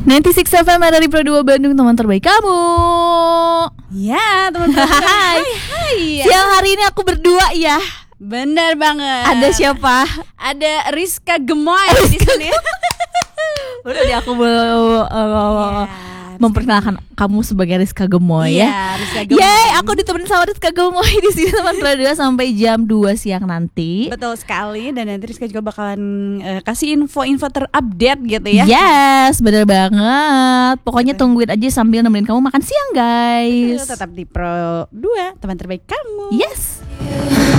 96 FM dari Pro 2 Bandung, teman terbaik kamu. Ya, teman-teman. Hai. Siang hari ini aku berdua ya. Benar banget. Ada siapa? Ada Rizka Gemoy di sini. Udah deh, aku mau memperkenalkan kamu sebagai Rizka Gemoy ya. Rizka Gemoy. Yeay, aku ditemenin sama Rizka Gemoy di sini teman Pro 2 sampai jam 2 siang nanti. Betul sekali, dan nanti Rizka juga bakalan kasih info-info terupdate gitu ya. Yes, bener banget. Pokoknya tungguin aja sambil nemenin kamu makan siang, guys. Tetap di Pro 2, teman terbaik kamu. Yes.